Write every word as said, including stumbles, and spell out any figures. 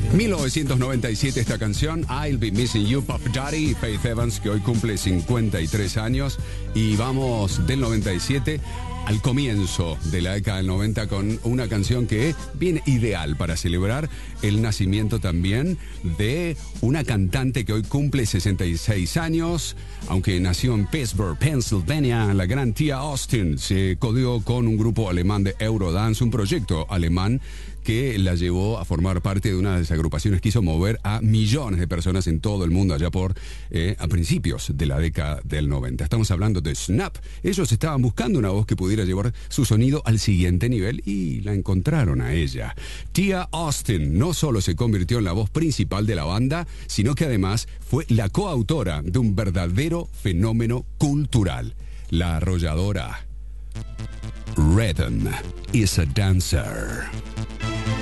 mil novecientos noventa y siete esta canción, I'll Be Missing You, Puff Daddy y Faith Evans, que hoy cumple cincuenta y tres años. Y vamos del noventa y siete al comienzo de la década del noventa con una canción que viene ideal para celebrar el nacimiento también de una cantante que hoy cumple sesenta y seis años, aunque nació en Pittsburgh, Pennsylvania. La gran Tia Austin se codeó con un grupo alemán de Eurodance, un proyecto alemán que la llevó a formar parte de una de las agrupaciones que hizo mover a millones de personas en todo el mundo allá por eh, a principios de la década del noventa. Estamos hablando de Snap. Ellos estaban buscando una voz que pudiera llevar su sonido al siguiente nivel y la encontraron a ella. Tia Austin no solo se convirtió en la voz principal de la banda, sino que además fue la coautora de un verdadero fenómeno cultural. La arrolladora Rhythm is a Dancer.